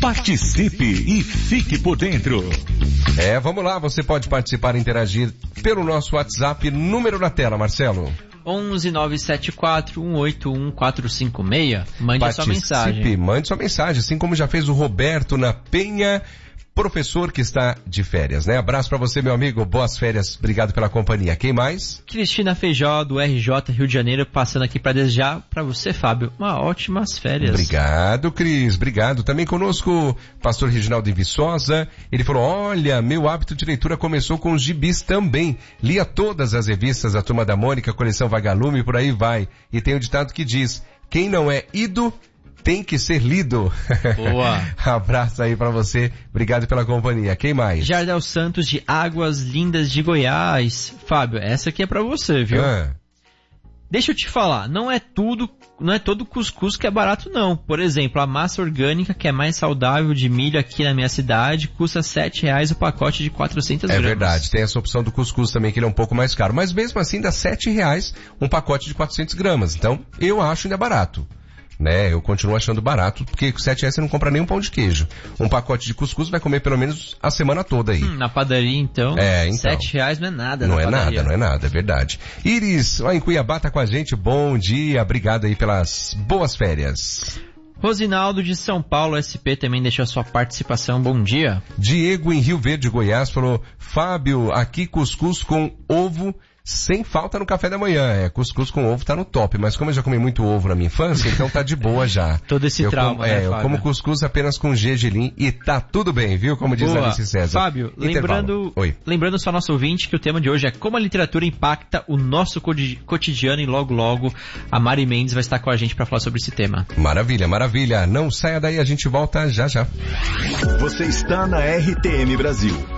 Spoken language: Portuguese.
Participe e fique por dentro. Vamos lá, você pode participar e interagir pelo nosso WhatsApp, número na tela, Marcelo. 11974181456. Mande a sua mensagem. Mande sua mensagem, assim como já fez o Roberto na Penha, professor que está de férias, né? Abraço pra você, meu amigo. Boas férias. Obrigado pela companhia. Quem mais? Cristina Feijó, do RJ Rio de Janeiro, passando aqui para desejar pra você, Fábio, uma ótimas férias. Obrigado, Cris. Obrigado. Também conosco, pastor Reginaldo de Viçosa. Ele falou, olha, meu hábito de leitura começou com os gibis também. Lia todas as revistas, a Turma da Mônica, coleção Vagalume, por aí vai. E tem um ditado que diz, quem não é ido tem que ser lido. Boa. Abraço aí pra você. Obrigado pela companhia. Quem mais? Jardel Santos, de Águas Lindas de Goiás. Fábio, essa aqui é pra você, viu? Deixa eu te falar, não é todo cuscuz que é barato não. Por exemplo, a massa orgânica, que é mais saudável de milho aqui na minha cidade, custa R$7 o pacote de 400 gramas. É verdade, tem essa opção do cuscuz também, que ele é um pouco mais caro. Mas mesmo assim dá R$7 um pacote de 400 gramas. Então, eu acho ainda barato. Né, eu continuo achando barato, porque com R$7 você não compra nem um pão de queijo. Um pacote de cuscuz vai comer pelo menos a semana toda aí. Na padaria, então, R$7 não é nada. Não é nada, é verdade. Iris, em Cuiabá tá com a gente, bom dia, obrigado aí pelas boas férias. Rosinaldo de São Paulo, SP, também deixou sua participação, bom dia. Diego em Rio Verde, Goiás, falou, Fábio, aqui cuscuz com ovo, sem falta no café da manhã. Cuscuz com ovo tá no top, mas como eu já comi muito ovo na minha infância, então tá de boa já. Todo esse trauma, eu como cuscuz apenas com gergelim e tá tudo bem, viu? Como diz a Alice César. Fábio, lembrando só nosso ouvinte que o tema de hoje é como a literatura impacta o nosso cotidiano e logo a Mari Mendes vai estar com a gente para falar sobre esse tema. Maravilha, maravilha. Não saia daí, a gente volta já já. Você está na RTM Brasil.